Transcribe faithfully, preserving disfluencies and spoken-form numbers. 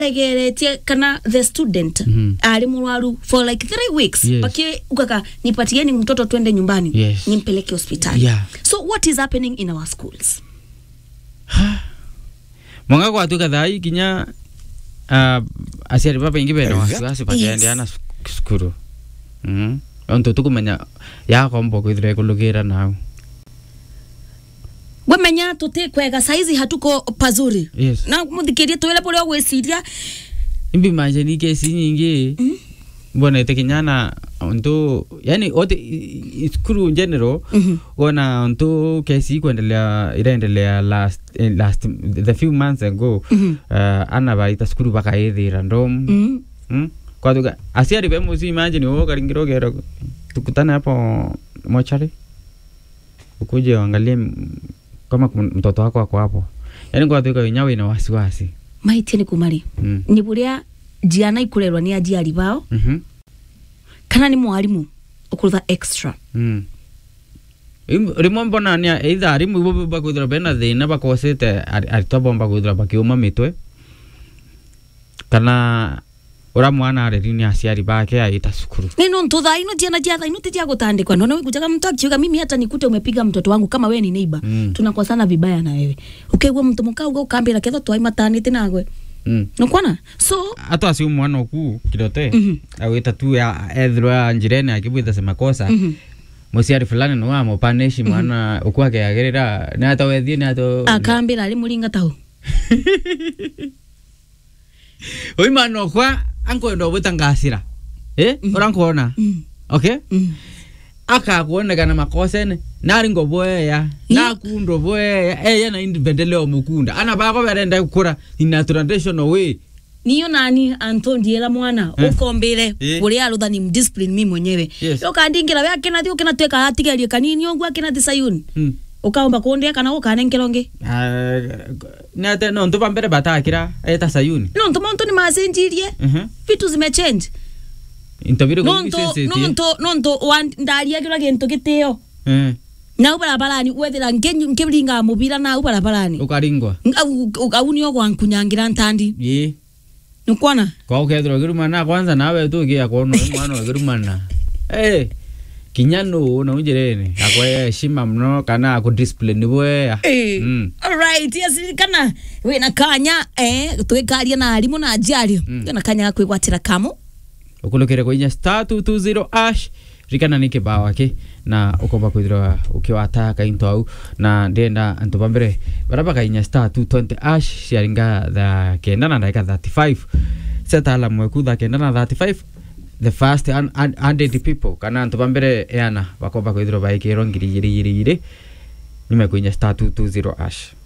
Legeretie kana the student Mhm. ali mwaru for like three weeks. Yes. Paki ukaka nipatieni mtoto twende nyumbani. Yes. Nimpeleke hospitali. Yeah. So what is happening in our schools? Mwanga kwa tuka dhai kinya uh, asiari papa ingi bena wasiwasi pa Yes. kaya ana skuru. Mhm. Onto tukumenya ya kombo kwithire kulukira nao. Wemenya tote kwega saizi hatuko pazuri. Yes. Na muthikirie twele pole gweciria. Imbi majani kesi nyingi. Mm. Mbona ite kinyana onto yani ote skuru in general Mhm. wana onto kesi kuendelea iraendelea last eh, last the few months ago. Mhm. Uh, ana baita skuru baka ethi random. Mhm. Mm. Kwa tuka asiari pe musi imagine wo karingiro gero tukutane hapo mochari. Ukuje uangalie kama mtoto wako wako hapo. Yaani kwa tuka wenyewe ina wasiwasi. Maiti ni kumari. Mm. Ni buria jiana ikurerwa ni ajiari bao. Mhm. Kana ni mwalimu ukurutha extra. Mm. Rimwe mbona ni either rimwe ibo bakwithira bena thina bakosete aritobo bakwithira bakiuma mitwe kana ora mwana areri aciari bake aita cukuru. Nino ntutha ino jiana jiatha ino tijia gutandikwa nona wewe kujaga mtu akiuga mimi hata nikute umepiga mtoto wangu kama wewe ni neighbor. Mm. Tunakosana vibaya na wewe. Ukegwa mtu mukauga ukambira ketho twai matani tinagwe. Mm. Nokwana? So Ato asi mwana oku kidote. Mhm. Awita tu ya ethra njirene akibwita se makosa. Mhm. Musiari fulani no amo paneshi mwana okwake agerera na ata wethie na ato akambira ali mulinga tahu. Oi mano kwa anko ndo butangasira. Eh? Mhm. Orankuona. Mm. Okay? Mm. Aka kuonekana makosa ene nari ngoboya na kundo boya eh yana independent omukunda ana bako berenda kukura in a traditional way. Niyo nani Antondiela mwana Eh. ukombere Eh. uri arutha ni discipline mimi mwenyewe. Yes. Yo kandingira we akena thio kena tweka hatigerie kanini ongu akena thi Sayuni. Mm. Ukaomba kuondia kana ukanenkeronge. Ah na te no ntuba mbere batakira eta Sayuni. No ntuma ntoni mazinjirie. Mhm. Vitu zimechange. Intabiro No kwa nto sense. no nto no nto ndaria kira gento giteo. Eh. Na ubarabarani wethira ngenyu nkiringa mubira na ubarabarani. Ukaringwa. Auni ogwa nkunyangira ntandi. Ye. Nukwana? Kwa ukethro girumana kwanza nawe tu kia kono mwana wa girumana. Eh. Kinyano na unjerene akwa heshima mno kana ku discipline bwe. Eh. Mm. All right, yes kana we na kanya eh twekaria na alimu na ajali. Mm. Na kanya kwigwatira kamo. Ukulokere kwenye star two two zero ash rikana nike bawa ke na ukomba kwithira ukiwata kainto au na ndenda antubambere baraba kainya star two twenty ash sharinga the kenda na dakika thirty-five seta ala mweku the kenda na thirty-five the first and un, un, people kana antubambere yana bakomba kwithira baikero ngiri yiri yiri nimekuinya star two two zero ash.